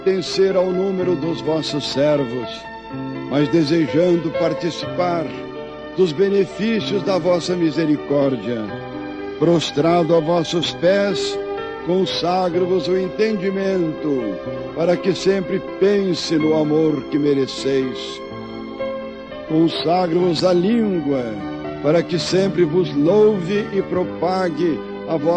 pertencer ao número dos vossos servos, mas desejando participar dos benefícios da vossa misericórdia, prostrado a vossos pés, consagro-vos o entendimento, para que sempre pense no amor que mereceis. Consagro-vos a língua, para que sempre vos louve e propague a vossa